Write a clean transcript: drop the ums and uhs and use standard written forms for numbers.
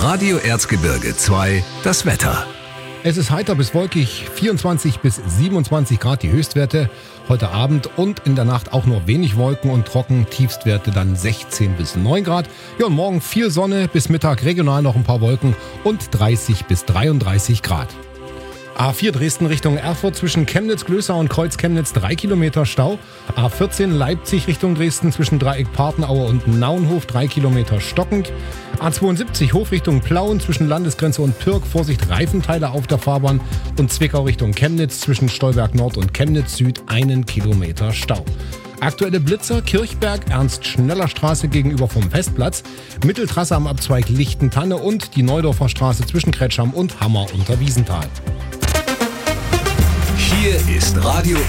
Radio Erzgebirge 2, das Wetter. Es ist heiter bis wolkig, 24 bis 27 Grad die Höchstwerte heute Abend und in der Nacht auch nur wenig Wolken und trocken, Tiefstwerte dann 16 bis 9 Grad. Ja, und morgen viel Sonne, bis Mittag regional noch ein paar Wolken und 30 bis 33 Grad. A4 Dresden Richtung Erfurt zwischen Chemnitz-Glößau und Kreuz-Chemnitz 3 Kilometer Stau. A14 Leipzig Richtung Dresden zwischen Dreieck-Partenaue und Naunhof 3 Kilometer stockend. A72 Hof Richtung Plauen zwischen Landesgrenze und Pirk, Vorsicht Reifenteile auf der Fahrbahn. Und Zwickau Richtung Chemnitz zwischen Stolberg Nord und Chemnitz Süd 1 Kilometer Stau. Aktuelle Blitzer, Kirchberg, Ernst-Schneller-Straße gegenüber vom Festplatz, Mitteltrasse am Abzweig Lichtentanne und die Neudorfer Straße zwischen Kretscham und Hammer unter Wiesenthal. Hier ist Radio